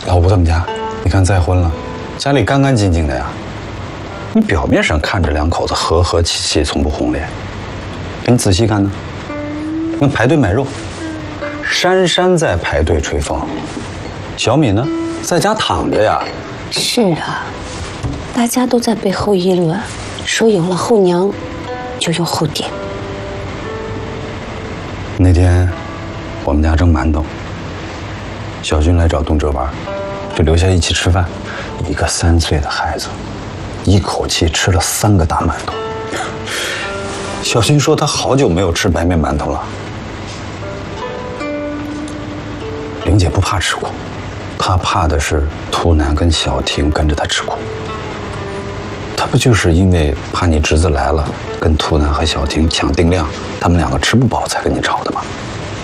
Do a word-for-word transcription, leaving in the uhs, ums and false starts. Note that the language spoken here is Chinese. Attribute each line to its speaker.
Speaker 1: 老吴他们家，你看再婚了，家里干干净净的呀。你表面上看着两口子和和气气，从不红脸，可你仔细看呢，那排队买肉，珊珊在排队吹风，小米呢在家躺着呀。
Speaker 2: 是啊，大家都在背后议论，说有了后娘，就有后爹。
Speaker 1: 那天我们家蒸馒头，小军来找东哲玩，就留下一起吃饭。一个三岁的孩子，一口气吃了三个大馒头。小军说他好久没有吃白面馒头了。玲姐不怕吃苦，她怕的是兔楠跟小婷跟着她吃苦。她不就是因为怕你侄子来了，跟兔楠和小婷抢定量，他们两个吃不饱才跟你吵的吗？